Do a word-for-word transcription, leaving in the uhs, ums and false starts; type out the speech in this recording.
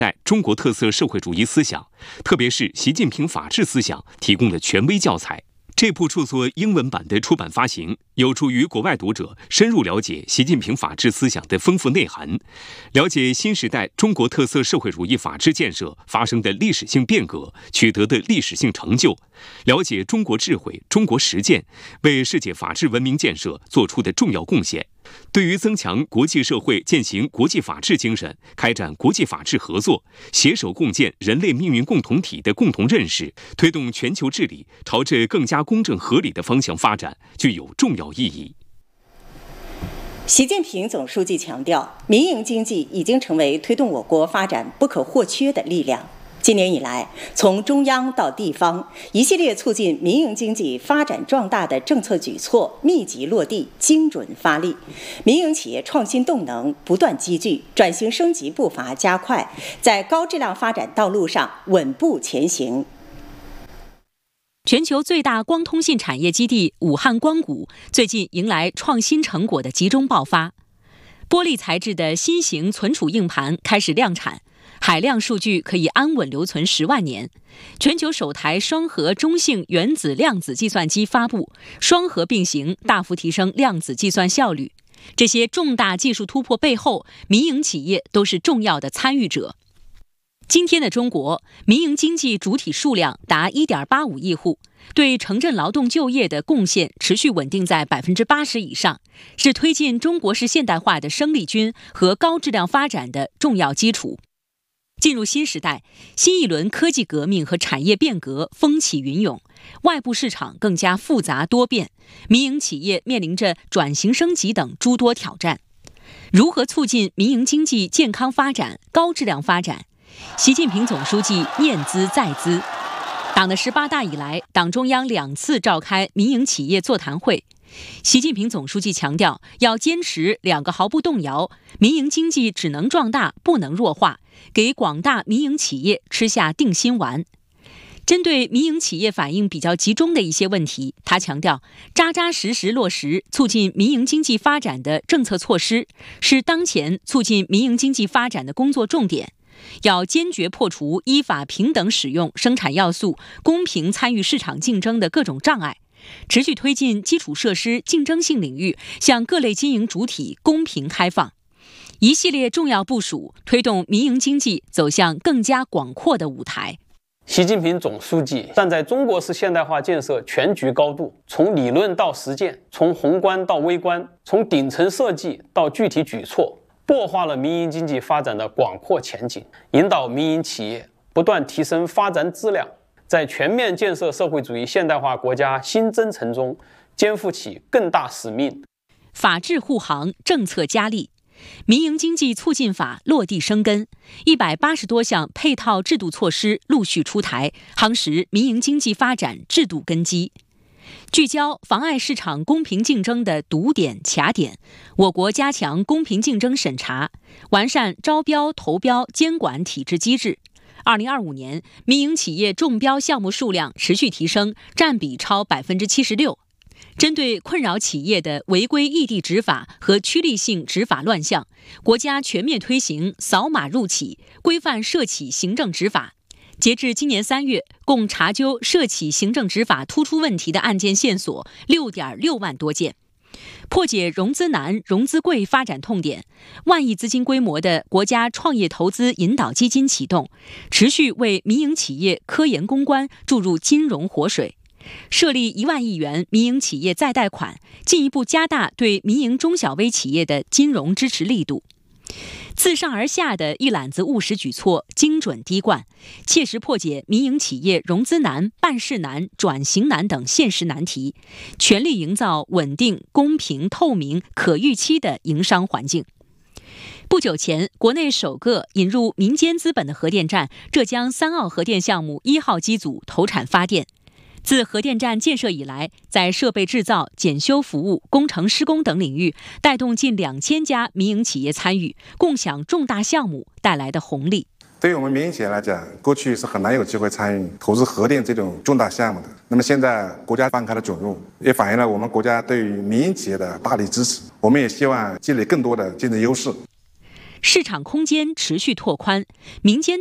代中国特色社会主义思想，特别是习近平法治思想提供了权威教材。这部著作英文版的出版发行，有助于国外读者深入了解习近平法治思想的丰富内涵，了解新时代中国特色社会主义法治建设发生的历史性变革、取得的历史性成就，了解中国智慧、中国实践为世界法治文明建设做出的重要贡献。对于增强国际社会践行国际法治精神、开展国际法治合作、携手共建人类命运共同体的共同认识，推动全球治理朝着更加公正合理的方向发展，具有重要意义。 习近平总书记强调，民营经济已经成为推动我国发展不可或缺的力量。今年以来，从中央到地方，一系列促进民营经济发展壮大的政策举措密集落地、精准发力，民营企业创新动能不断积聚，转型升级步伐加快，在高质量发展道路上稳步前行。 全球最大光通信产业基地武汉光谷最近迎来创新成果的集中爆发，玻璃材质的新型存储硬盘开始量产。海量数据可以安稳留存十万年。全球首台双核中性原子量子计算机发布，双核并行，大幅提升量子计算效率。这些重大技术突破背后，民营企业都是重要的参与者。今天的中国，民营经济主体数量达 一点八五亿户，对城镇劳动就业的贡献持续稳定在 百分之八十 以上，是推进中国式现代化的生力军和高质量发展的重要基础。进入新时代，新一轮科技革命和产业变革风起云涌，外部市场更加复杂多变，民营企业面临着转型升级等诸多挑战。如何促进民营经济健康发展、高质量发展？习近平总书记念兹在兹。党的十八大以来，党中央两次召开民营企业座谈会。习近平总书记强调，要坚持两个毫不动摇，民营经济只能壮大，不能弱化，给广大民营企业吃下定心丸。针对民营企业反应比较集中的一些问题，他强调，扎扎实实落实促进民营经济发展的政策措施，是当前促进民营经济发展的工作重点。要坚决破除依法平等使用生产要素、公平参与市场竞争的各种障碍，持续推进基础设施竞争性领域向各类经营主体公平开放。一系列重要部署，推动民营经济走向更加广阔的舞台。 习近平总书记站在中国式现代化建设全局高度，从理论到实践，从宏观到微观，从顶层设计到具体举措，擘画了民营经济发展的广阔前景，引导民营企业不断提升发展质量，在全面建设社会主义现代化国家新征程中肩负起更大使命。 法治护航，政策加力，民营经济促进法落地生根，一百八十多项配套制度措施陆续出台，夯实民营经济发展制度根基。聚焦妨碍市场公平竞争的堵点卡点，我国加强公平竞争审查，完善招标投标监管体制机制。二零二五年，民营企业中标项目数量持续提升，占比超 百分之七十六。针对困扰企业的违规异地执法和趋利性执法乱象，国家全面推行扫码入企，规范涉企行政执法。截至今年三月，共查究涉企行政执法突出问题的案件线索 六点六万多件，破解融资难、融资贵发展痛点。万亿资金规模的国家创业投资引导基金启动，持续为民营企业科研攻关注入金融活水。设立一万亿元民营企业再贷款，进一步加大对民营中小微企业的金融支持力度。自上而下的一揽子务实举措，精准滴灌，切实破解民营企业融资难、办事难、转型难等现实难题，全力营造稳定、公平、透明、可预期的营商环境。不久前，国内首个引入民间资本的核电站浙江三澳核电项目一号机组投产发电。自核电站建设以来，在设备制造、检修服务、工程施工等领域，带动近两千家民营企业参与，共享重大项目带来的红利。 对于我们民营企业来讲，过去是很难有机会参与投资核电这种重大项目的。那么现在国家放开了准入，也反映了我们国家对于民营企业的大力支持。我们也希望积累更多的竞争优势。 市场空间持续拓宽，民间